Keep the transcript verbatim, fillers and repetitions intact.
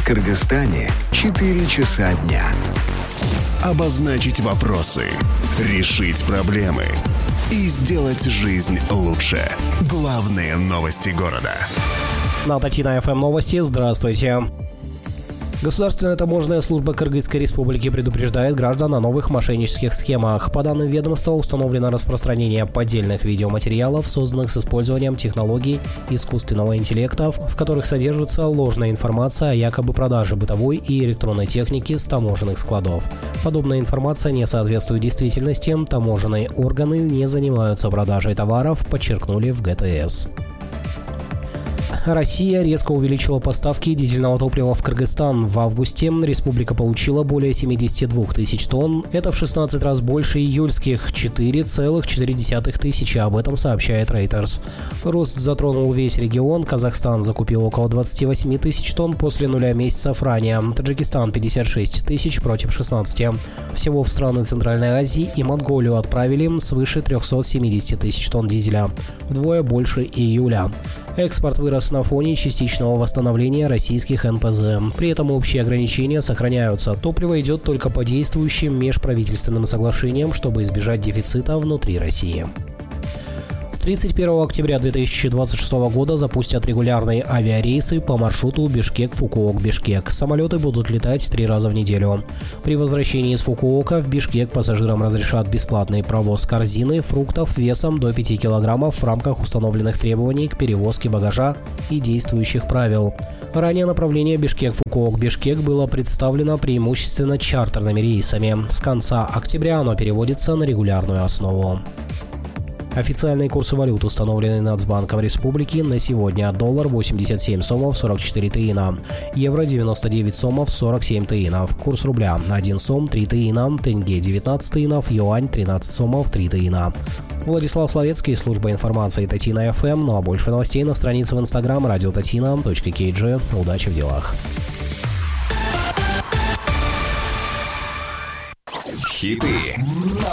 Кыргызстане четыре часа дня. Обозначить вопросы, решить проблемы и сделать жизнь лучше. Главные новости города. На Татина ФМ новости. Здравствуйте. Государственная таможенная служба Кыргызской республики предупреждает граждан о новых мошеннических схемах. По данным ведомства, установлено распространение поддельных видеоматериалов, созданных с использованием технологий искусственного интеллекта, в которых содержится ложная информация о якобы продаже бытовой и электронной техники с таможенных складов. Подобная информация не соответствует действительности. Таможенные органы не занимаются продажей товаров, подчеркнули в ГТС. Россия резко увеличила поставки дизельного топлива в Кыргызстан. В августе республика получила более семьдесят два тысяч тонн. Это в шестнадцать раз больше июльских – четыре целых четыре десятых тысячи. Об этом сообщает Reuters. Рост затронул весь регион. Казахстан закупил около двадцать восемь тысяч тонн после нуля месяцев ранее. Таджикистан – пятьдесят шесть тысяч против шестнадцати. Всего в страны Центральной Азии и Монголию отправили свыше триста семьдесят тысяч тонн дизеля. Вдвое больше июля. Экспорт вырос на фоне частичного восстановления российских эн пэ зэ. При этом общие ограничения сохраняются. Топливо идет только по действующим межправительственным соглашениям, чтобы избежать дефицита внутри России. С тридцать первого октября две тысячи двадцать шестого года запустят регулярные авиарейсы по маршруту Бишкек-Фукуок-Бишкек. Самолеты будут летать три раза в неделю. При возвращении из Фукуока в Бишкек пассажирам разрешат бесплатный провоз корзины, фруктов весом до пяти килограммов в рамках установленных требований к перевозке багажа и действующих правил. Ранее направление Бишкек-Фукуок-Бишкек было представлено преимущественно чартерными рейсами. С конца октября оно переводится на регулярную основу. Официальные курсы валют, установленные Нацбанком Республики, на сегодня: доллар восемьдесят семь сомов сорок четыре тиына, евро девяносто девять сомов сорок семь тиынов, курс рубля один сом три тиына, тенге девятнадцать тиынов, юань тринадцать сомов три тиына. Владислав Славецкий, служба информации Татина ФМ. Ну а больше новостей на странице в инстаграм радио татина точка кей джи. Удачи в делах. Хиты